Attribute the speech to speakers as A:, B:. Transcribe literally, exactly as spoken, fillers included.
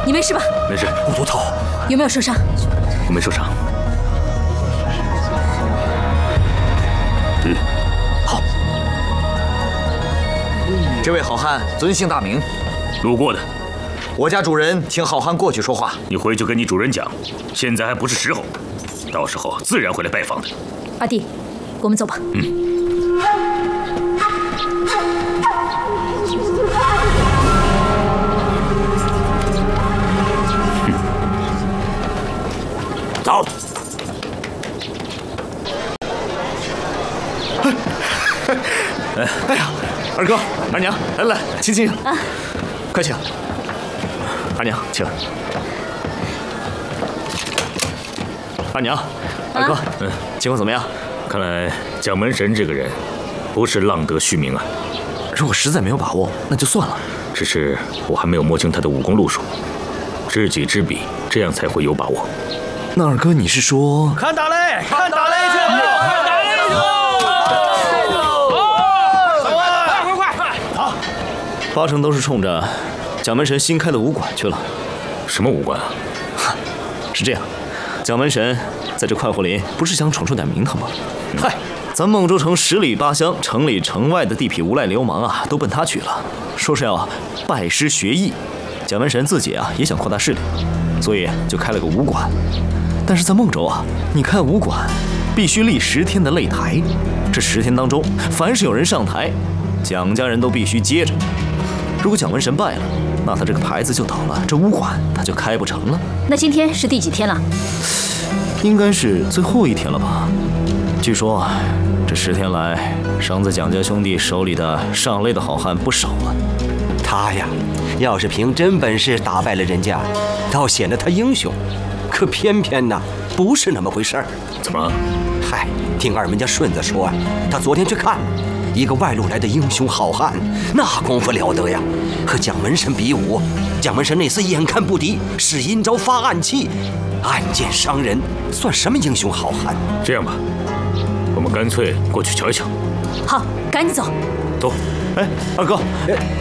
A: 你没事吧？
B: 没事。
C: 我多头
A: 有没有受伤？
B: 我没受伤。嗯，
C: 好。这位好汉尊姓大名？
B: 路过的。
C: 我家主人请好汉过去说话。
B: 你回去跟你主人讲，现在还不是时候，到时候自然会来拜访的。
A: 阿弟，我们走吧。
B: 嗯。 走！
C: 哎哎呀，二哥、二娘，来来，请请，啊，快请。二娘，请。二娘，二哥，嗯，情况怎么样？
B: 看来蒋门神这个人不是浪得虚名啊。
C: 如果实在没有把握，那就算了。
B: 只是我还没有摸清他的武功路数，知己知彼，这样才会有把握。
C: 那二哥，你是说
D: 看打擂，看打擂去，看打擂去！快快快快！
C: 好，八成都是冲着蒋门神新开的武馆去了。
B: 什么武馆啊？
C: 是这样，蒋门神在这快活林不是想闯出点名堂吗？嗨，咱孟州城十里八乡，城里城外的地痞无赖流氓啊，都奔他去了，说是要拜师学艺。蒋门神自己啊，也想扩大势力，所以就开了个武馆。 但是在孟州啊，你开武馆必须立十天的擂台，这十天当中，凡是有人上台，蒋家人都必须接着。如果蒋门神败了，那他这个牌子就倒了，这武馆他就开不成了。
A: 那今天是第几天了？
C: 应该是最后一天了吧？据说这十天来，伤在蒋家兄弟手里的上擂的好汉不少了。
D: 他呀，要是凭真本事打败了人家，倒显得他英雄。 可偏偏呢，不是那么回事儿。
B: 怎么？
D: 嗨，听二门家顺子说，他昨天去看了一个外路来的英雄好汉，那功夫了得呀，和蒋门神比武。蒋门神那厮眼看不敌，使阴招发暗器，暗箭伤人，算什么英雄好汉？
B: 这样吧，我们干脆过去瞧一瞧。
A: 好，赶紧走。
B: 走。
C: 哎，二哥，